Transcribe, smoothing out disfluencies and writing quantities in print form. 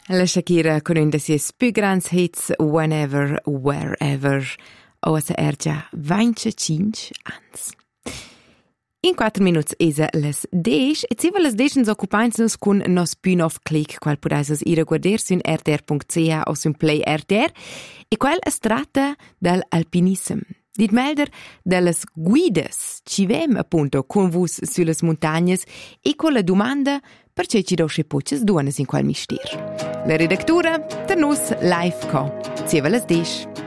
La Shakira con un dei suoi più grandi hits Whenever, Wherever, o a già 25 anni. In 4 minuti è les 10 e se les 10 nos occupantes con nos spin-off click qual podais ir a guardar su rtr.ch o su Play RTR e qual es tratta dal alpinism. Dit melder delles guides ci vem appunto con vus sulle montagne e con la domanda perché ci dosce poches duones in qual mister. La redactura per nus live co. Zieva les 10.